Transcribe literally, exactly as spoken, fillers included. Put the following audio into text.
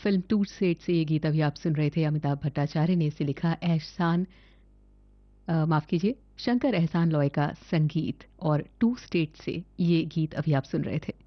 Film to state से ये गीत अभी आप सुन रहे थे। अमिताभ भट्टाचार्य ने इसे लिखा। एहसान अ, माफ कीजिए, शंकर एहसान लॉय का संगीत, और टू स्टेट से ये गीत अभी आप सुन रहे थे।